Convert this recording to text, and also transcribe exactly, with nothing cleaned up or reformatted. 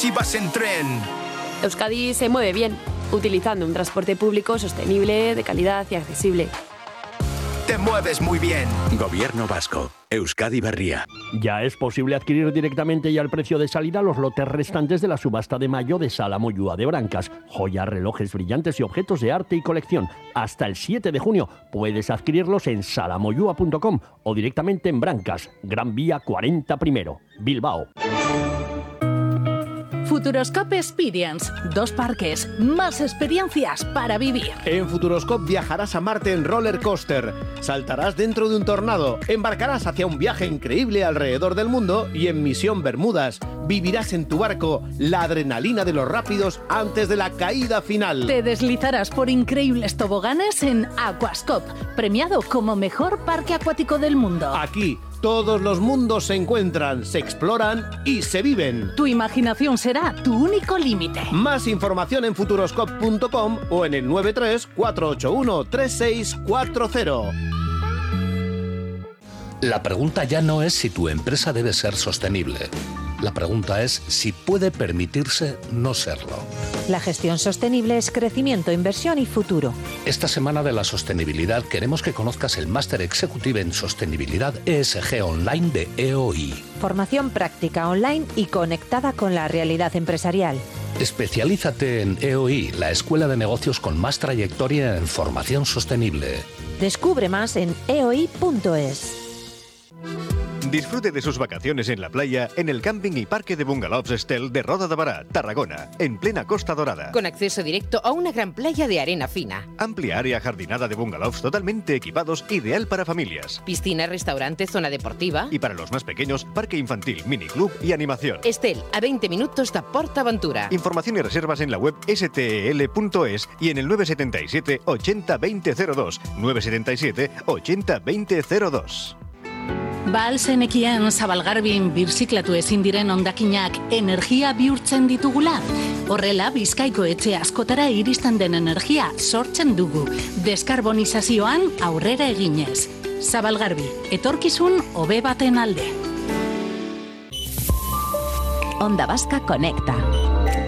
si vas en tren. Euskadi se mueve bien, utilizando un transporte público sostenible, de calidad y accesible. Te mueves muy bien. Gobierno vasco. Euskadi Berria. Ya es posible adquirir directamente y al precio de salida los lotes restantes de la subasta de mayo de Sala Moyúa de Brancas. Joyas, relojes brillantes y objetos de arte y colección. Hasta el siete de junio puedes adquirirlos en salamoyúa punto com o directamente en Brancas, Gran Vía cuarenta primero, Bilbao. Futuroscope Experience. Dos parques, más experiencias para vivir. En Futuroscope viajarás a Marte en roller coaster, saltarás dentro de un tornado, embarcarás hacia un viaje increíble alrededor del mundo y en Misión Bermudas vivirás en tu barco la adrenalina de los rápidos antes de la caída final. Te deslizarás por increíbles toboganes en Aquascope, premiado como mejor parque acuático del mundo. Aquí todos los mundos se encuentran, se exploran y se viven. Tu imaginación será tu único límite. Más información en futuroscope punto com o en el nueve tres cuatro ocho uno tres seis cuatro cero. La pregunta ya no es si tu empresa debe ser sostenible. La pregunta es si puede permitirse no serlo. La gestión sostenible es crecimiento, inversión y futuro. Esta semana de la sostenibilidad queremos que conozcas el Máster Executive en Sostenibilidad E S G Online de E O I. Formación práctica online y conectada con la realidad empresarial. Especialízate en E O I, la escuela de negocios con más trayectoria en formación sostenible. Descubre más en e o i punto es. Disfrute de sus vacaciones en la playa en el camping y parque de bungalows Estel de Roda de Bará, Tarragona, en plena Costa Dorada. Con acceso directo a una gran playa de arena fina. Amplia área jardinada de bungalows totalmente equipados, ideal para familias. Piscina, restaurante, zona deportiva. Y para los más pequeños, parque infantil, miniclub y animación. Estel, a veinte minutos de PortAventura. Información y reservas en la web ese te ele punto es y en el nueve setenta y siete ochenta veinte cero dos. nueve setenta y siete ochenta veinte cero dos. Ba alzenekien Zabalgarbin birziklatu ezin diren hondakinak energia bihurtzen ditugula. Horrela, Bizkaiko etxe askotara iristen den energia sortzen dugu. Deskarbonizazioan aurrera eginez. Zabalgarbi, etorkizun hobe baten alde. Onda Vasca Conecta.